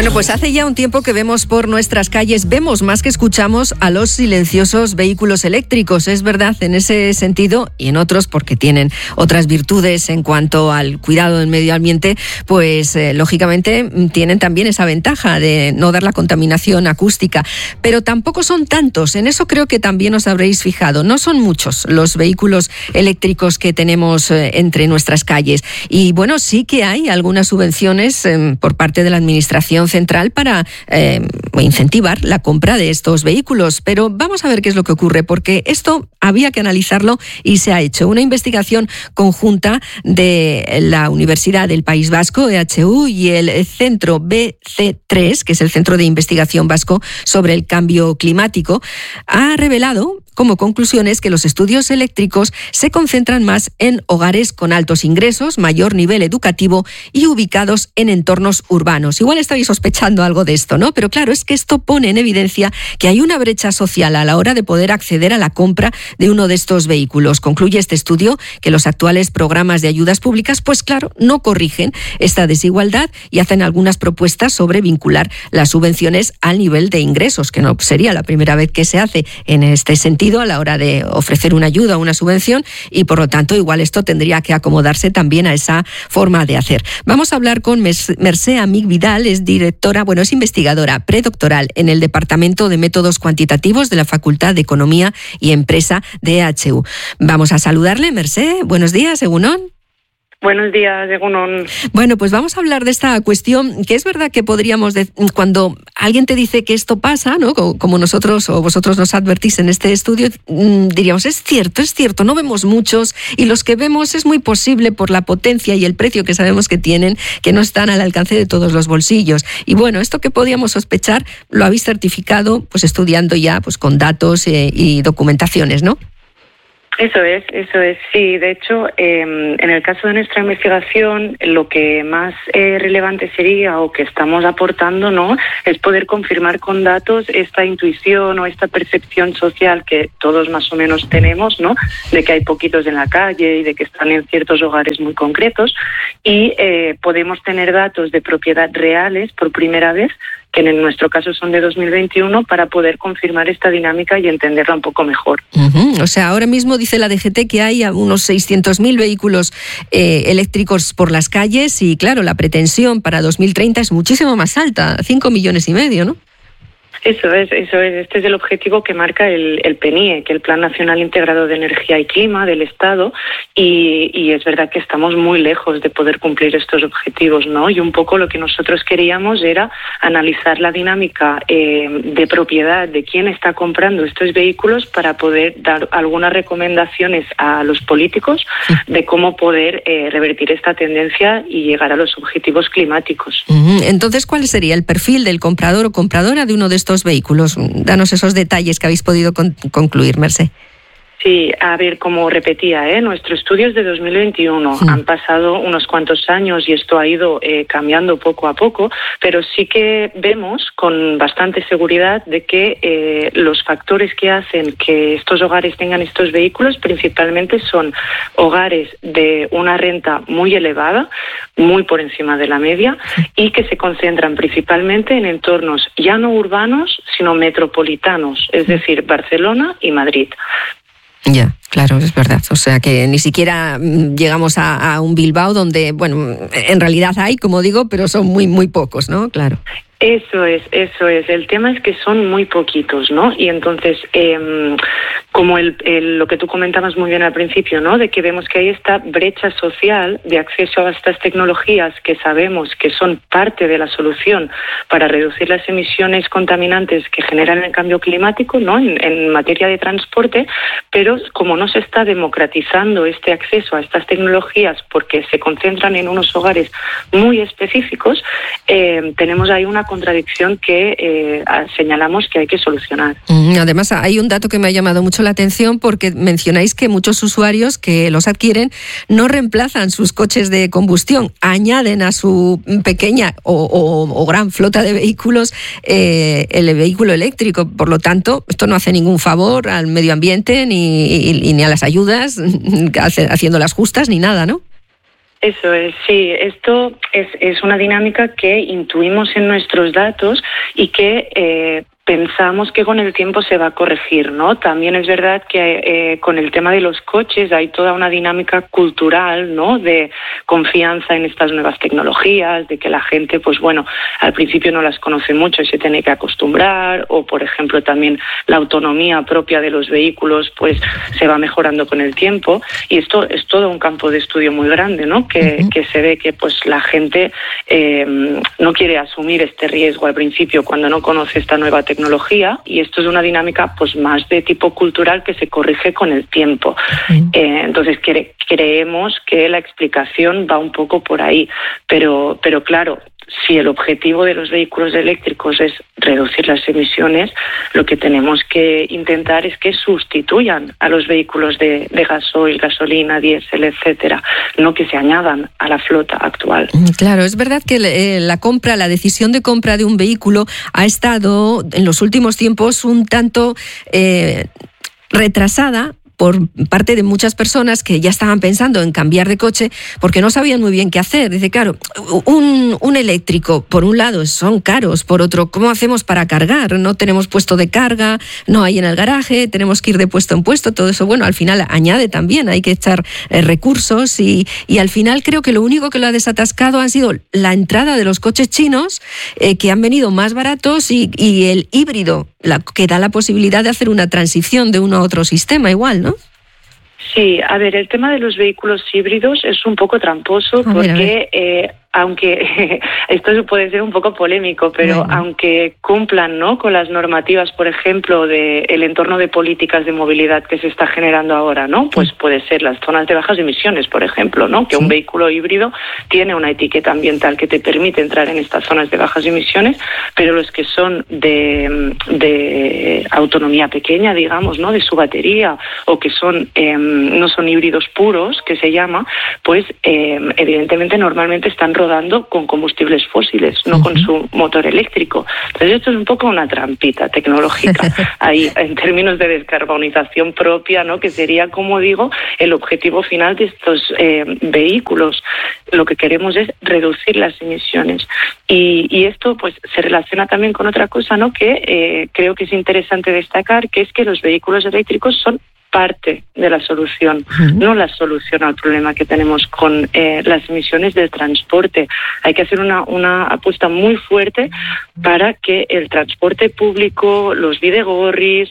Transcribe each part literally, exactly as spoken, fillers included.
Bueno, pues hace ya un tiempo que vemos por nuestras calles, vemos más que escuchamos a los silenciosos vehículos eléctricos. Es verdad en ese sentido y en otros porque tienen otras virtudes en cuanto al cuidado del medio ambiente, pues eh, lógicamente tienen también esa ventaja de no dar la contaminación acústica. Pero tampoco son tantos, en eso creo que también os habréis fijado. No son muchos los vehículos eléctricos que tenemos eh, entre nuestras calles. Y bueno, sí que hay algunas subvenciones eh, por parte de la Administración Central para eh, incentivar la compra de estos vehículos. Pero vamos a ver qué es lo que ocurre, porque esto había que analizarlo y se ha hecho una investigación conjunta de la Universidad del País Vasco, E H U, y el Centro B C tres, que es el Centro de Investigación Vasco sobre el Cambio Climático, ha revelado como conclusiones que los estudios eléctricos se concentran más en hogares con altos ingresos, mayor nivel educativo y ubicados en entornos urbanos. Igual estáis sospechando algo de esto, ¿no? Pero claro, es que esto pone en evidencia que hay una brecha social a la hora de poder acceder a la compra de uno de estos vehículos. Concluye este estudio que los actuales programas de ayudas públicas, pues claro, no corrigen esta desigualdad y hacen algunas propuestas sobre vincular las subvenciones al nivel de ingresos, que no sería la primera vez que se hace en este sentido a la hora de ofrecer una ayuda o una subvención, y por lo tanto igual esto tendría que acomodarse también a esa forma de hacer. Vamos a hablar con Mercè Amic Vidal, es directora, bueno, es investigadora predoctoral en el Departamento de Métodos Cuantitativos de la Facultad de Economía y Empresa de E H U. Vamos a saludarle, Mercè. Buenos días, Egunon. Buenos días, Egunon. Bueno, pues vamos a hablar de esta cuestión, que es verdad que podríamos, de, cuando alguien te dice que esto pasa, ¿no? Como nosotros o vosotros nos advertís en este estudio, diríamos, es cierto, es cierto, no vemos muchos, y los que vemos es muy posible por la potencia y el precio que sabemos que tienen, que no están al alcance de todos los bolsillos. Y bueno, esto que podíamos sospechar lo habéis certificado pues estudiando ya pues con datos eh, y documentaciones, ¿no? Eso es, eso es, sí. De hecho, eh, en el caso de nuestra investigación, lo que más eh, relevante sería o que estamos aportando, ¿no?, es poder confirmar con datos esta intuición o esta percepción social que todos más o menos tenemos, ¿no?, de que hay poquitos en la calle y de que están en ciertos hogares muy concretos, y eh, podemos tener datos de propiedad reales por primera vez, que en nuestro caso son de dos mil veintiuno, para poder confirmar esta dinámica y entenderla un poco mejor. Uh-huh. O sea, ahora mismo dice la D G T que hay unos seiscientos mil vehículos eh, eléctricos por las calles, y claro, la pretensión para dos mil treinta es muchísimo más alta, cinco millones y medio, ¿no? Eso es, eso es. Este es el objetivo que marca el, el P N I E, que es el Plan Nacional Integrado de Energía y Clima del Estado, y, y es verdad que estamos muy lejos de poder cumplir estos objetivos, ¿no? Y un poco lo que nosotros queríamos era analizar la dinámica eh, de propiedad de quién está comprando estos vehículos para poder dar algunas recomendaciones a los políticos de cómo poder eh, revertir esta tendencia y llegar a los objetivos climáticos. Entonces, ¿cuál sería el perfil del comprador o compradora de uno de estos vehículos? Danos esos detalles que habéis podido con- concluir, Mercè. Sí, a ver, como repetía, ¿eh? nuestro estudio es de dos mil veintiuno. Sí. Han pasado unos cuantos años y esto ha ido eh, cambiando poco a poco, pero sí que vemos con bastante seguridad de que eh, los factores que hacen que estos hogares tengan estos vehículos principalmente son hogares de una renta muy elevada, muy por encima de la media, y que se concentran principalmente en entornos ya no urbanos, sino metropolitanos, es decir, Barcelona y Madrid. Ya, claro, es verdad. O sea que ni siquiera llegamos a, a un Bilbao donde, bueno, en realidad hay, como digo, pero son muy, muy pocos, ¿no? Claro. Eso es, eso es. El tema es que son muy poquitos, ¿no? Y entonces, eh, como el, el, lo que tú comentabas muy bien al principio, ¿no?, de que vemos que hay esta brecha social de acceso a estas tecnologías que sabemos que son parte de la solución para reducir las emisiones contaminantes que generan el cambio climático, ¿no?, en, en materia de transporte, pero como no se está democratizando este acceso a estas tecnologías porque se concentran en unos hogares muy específicos, eh, tenemos ahí una contradicción que eh, señalamos que hay que solucionar. Además, hay un dato que me ha llamado mucho la atención, porque mencionáis que muchos usuarios que los adquieren no reemplazan sus coches de combustión, añaden a su pequeña o, o, o gran flota de vehículos eh, el vehículo eléctrico. Por lo tanto, esto no hace ningún favor al medio ambiente ni, ni a las ayudas, haciendo las justas, ni nada, ¿no? Eso es, sí. Esto es, es una dinámica que intuimos en nuestros datos y que eh, pensamos que con el tiempo se va a corregir, ¿no? También es verdad que eh, con el tema de los coches hay toda una dinámica cultural, ¿no? De confianza en estas nuevas tecnologías, de que la gente, pues bueno, al principio no las conoce mucho y se tiene que acostumbrar, o por ejemplo también la autonomía propia de los vehículos, pues se va mejorando con el tiempo, y esto es todo un campo de estudio muy grande, ¿no? Que, uh-huh. que se ve que pues la gente eh, no quiere asumir este riesgo al principio cuando no conoce esta nueva tecnología. tecnología y esto es una dinámica pues más de tipo cultural que se corrige con el tiempo. Sí. Eh, entonces cre- creemos que la explicación va un poco por ahí, pero, pero claro, si el objetivo de los vehículos eléctricos es reducir las emisiones, lo que tenemos que intentar es que sustituyan a los vehículos de, de gasoil, gasolina, diésel, etcétera, no que se añadan a la flota actual. Claro, es verdad que eh, la compra, la decisión de compra de un vehículo ha estado en los últimos tiempos un tanto eh, retrasada por parte de muchas personas que ya estaban pensando en cambiar de coche porque no sabían muy bien qué hacer. Dice, claro, un, un eléctrico, por un lado, son caros, por otro, ¿cómo hacemos para cargar? No tenemos puesto de carga, no hay en el garaje, tenemos que ir de puesto en puesto, todo eso, bueno, al final añade también, hay que echar eh, recursos y, y al final creo que lo único que lo ha desatascado han sido la entrada de los coches chinos, eh, que han venido más baratos y, y el híbrido, la, que da la posibilidad de hacer una transición de uno a otro sistema igual, ¿no? Sí, a ver, el tema de los vehículos híbridos es un poco tramposo porque a ver, a ver. Eh, aunque esto puede ser un poco polémico, pero bueno, aunque cumplan, ¿no?, con las normativas, por ejemplo, del entorno de políticas de movilidad que se está generando ahora, ¿no? Pues sí, puede ser las zonas de bajas emisiones, por ejemplo, ¿no? Que sí, un vehículo híbrido tiene una etiqueta ambiental que te permite entrar en estas zonas de bajas emisiones, pero los que son de, de autonomía pequeña, digamos, ¿no?, de su batería, o que son eh, no son híbridos puros, que se llama, pues eh, evidentemente normalmente están rodando con combustibles fósiles, no uh-huh. con su motor eléctrico. Entonces esto es un poco una trampita tecnológica ahí en términos de descarbonización propia, ¿no?, que sería, como digo, el objetivo final de estos eh, vehículos. Lo que queremos es reducir las emisiones y, y esto pues se relaciona también con otra cosa, ¿no?, que eh, creo que es interesante destacar, que es que los vehículos eléctricos son parte de la solución, uh-huh. no la solución al problema que tenemos con eh, las emisiones del transporte. Hay que hacer una, una apuesta muy fuerte para que el transporte público, los bidegorris,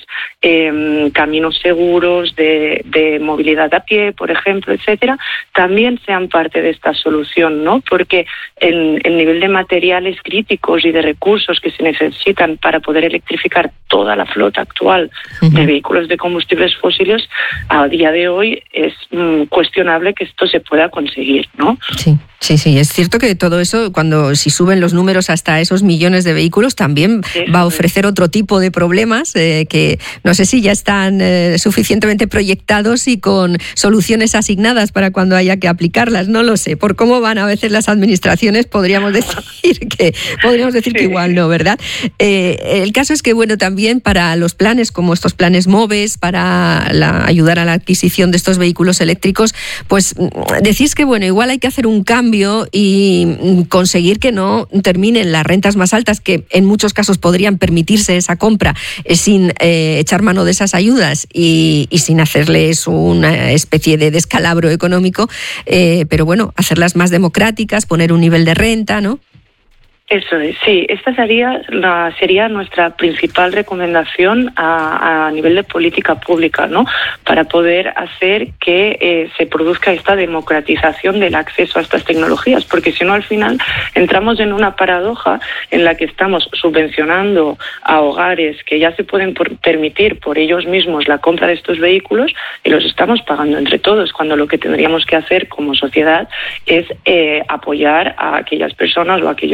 eh, caminos seguros de, de movilidad a pie, por ejemplo, etcétera, también sean parte de esta solución, ¿no? Porque el, el nivel de materiales críticos y de recursos que se necesitan para poder electrificar toda la flota actual uh-huh. de vehículos de combustibles fósiles, a día de hoy es mm, cuestionable que esto se pueda conseguir, ¿no? Sí. Sí, sí, es cierto que todo eso, cuando si suben los números hasta esos millones de vehículos, también sí, va a ofrecer otro tipo de problemas eh, que no sé si ya están eh, suficientemente proyectados y con soluciones asignadas para cuando haya que aplicarlas. No lo sé. Por cómo van a veces las administraciones, podríamos decir que podríamos decir sí. que igual no, ¿verdad? Eh, el caso es que, bueno, también para los planes como estos planes MOVES, para la, ayudar a la adquisición de estos vehículos eléctricos, pues decís que, bueno, igual hay que hacer un cambio y conseguir que no terminen las rentas más altas, que en muchos casos podrían permitirse esa compra eh, sin eh, echar mano de esas ayudas y, y sin hacerles una especie de descalabro económico, eh, pero bueno, hacerlas más democráticas, poner un nivel de renta, ¿no? Eso es, sí. Esta sería, la, sería nuestra principal recomendación a, a nivel de política pública, ¿no? Para poder hacer que eh, se produzca esta democratización del acceso a estas tecnologías, porque si no, al final entramos en una paradoja en la que estamos subvencionando a hogares que ya se pueden por, permitir por ellos mismos la compra de estos vehículos y los estamos pagando entre todos, cuando lo que tendríamos que hacer como sociedad es eh, apoyar a aquellas personas o a aquellos hogares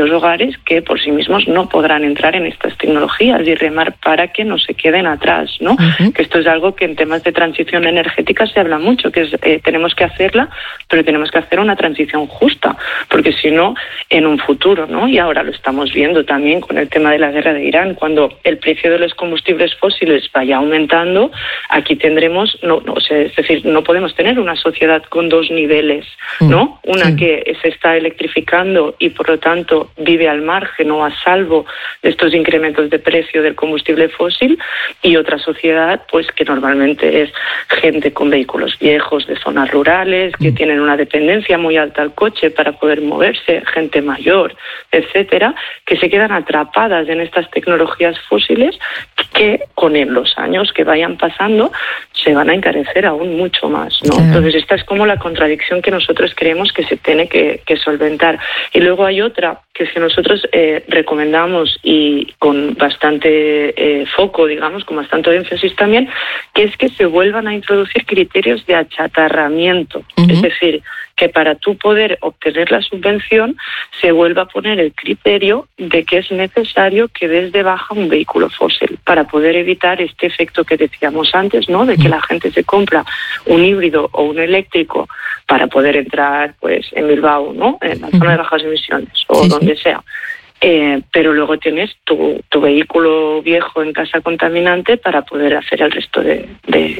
países que por sí mismos no podrán entrar en estas tecnologías y remar para que no se queden atrás, ¿no? Uh-huh. Que esto es algo que en temas de transición energética se habla mucho, que es, eh, tenemos que hacerla, pero tenemos que hacer una transición justa, porque si no, en un futuro, ¿no? Y ahora lo estamos viendo también con el tema de la guerra de Irán, cuando el precio de los combustibles fósiles vaya aumentando, aquí tendremos, no, no, o sea, es decir, no podemos tener una sociedad con dos niveles, ¿no? Una sí. que se está electrificando y por lo tanto vive al margen o a salvo de estos incrementos de precio del combustible fósil, y otra sociedad pues que normalmente es gente con vehículos viejos de zonas rurales, que tienen una dependencia muy alta al coche para poder moverse, gente mayor, etcétera, que se quedan atrapadas en estas tecnologías fósiles que con los años que vayan pasando se van a encarecer aún mucho más, ¿no? Claro. Entonces esta es como la contradicción que nosotros creemos que se tiene que, que solventar. Y luego hay otra que es que nosotros eh, recomendamos, y con bastante eh, foco, digamos, con bastante énfasis también, que es que se vuelvan a introducir criterios de achatarramiento. Uh-huh. Es decir, que para tú poder obtener la subvención se vuelva a poner el criterio de que es necesario que des de baja un vehículo fósil para poder evitar este efecto que decíamos antes, ¿no? De que la gente se compra un híbrido o un eléctrico para poder entrar, pues, en Bilbao, ¿no? En la zona de bajas emisiones o sí, donde sí. sea. Eh, pero luego tienes tu, tu vehículo viejo en casa contaminante para poder hacer el resto de, de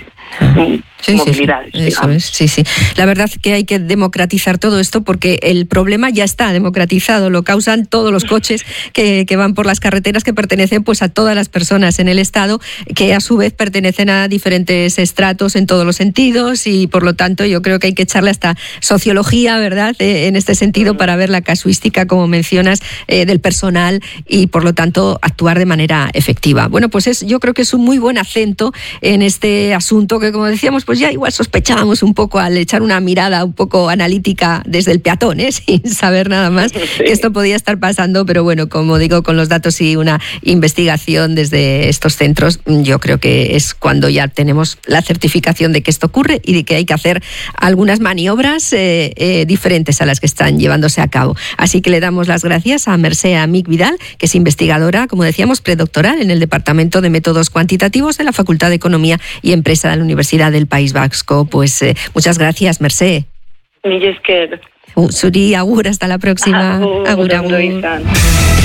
sí, movilidades. Sí, sí. Eso es, sí, sí. La verdad que hay que democratizar todo esto porque el problema ya está democratizado, lo causan todos los coches que, que van por las carreteras, que pertenecen pues a todas las personas en el Estado, que a su vez pertenecen a diferentes estratos en todos los sentidos, y por lo tanto yo creo que hay que echarle hasta sociología, ¿verdad?, eh, en este sentido, uh-huh. para ver la casuística, como mencionas, eh, del personal, y por lo tanto actuar de manera efectiva. Bueno, pues es, yo creo que es un muy buen acento en este asunto que, como decíamos, pues ya igual sospechábamos un poco al echar una mirada un poco analítica desde el peatón, ¿eh? Sin saber nada más sí. que esto podía estar pasando, pero bueno, como digo, con los datos y una investigación desde estos centros, yo creo que es cuando ya tenemos la certificación de que esto ocurre y de que hay que hacer algunas maniobras eh, eh, diferentes a las que están llevándose a cabo. Así que le damos las gracias a Mercè Amic Vidal, que es investigadora, como decíamos, predoctoral en el Departamento de Métodos Cuantitativos de la Facultad de Economía y Empresa de la Universidad del País Vasco. Pues eh, muchas gracias, Mercè. Mila esker. Uh, Zuri, agur, hasta la próxima. Agur, agur, agur. agur.